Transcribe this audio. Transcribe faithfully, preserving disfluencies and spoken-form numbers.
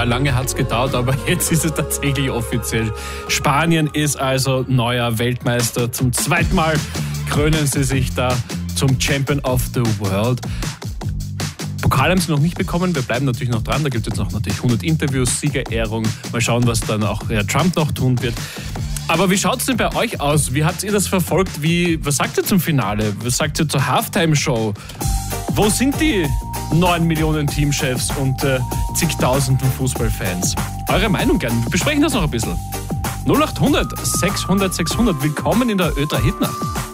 Ja, lange hat es gedauert, aber jetzt ist es tatsächlich offiziell. Spanien ist also neuer Weltmeister. Zum zweiten Mal krönen sie sich da zum Champion of the World. Pokal haben sie noch nicht bekommen, wir bleiben natürlich noch dran. Da gibt es jetzt noch natürlich hundert Interviews, Siegerehrung. Mal schauen, was dann auch Herr Trump noch tun wird. Aber wie schaut es denn bei euch aus? Wie habt ihr das verfolgt? Wie, was sagt ihr zum Finale? Was sagt ihr zur Halftime-Show? Wo sind die neun Millionen Teamchefs und äh, zigtausenden Fußballfans? Eure Meinung gerne. Wir besprechen das noch ein bisschen. null acht hundert sechshundert sechshundert. Willkommen in der Ö drei Hitnacht.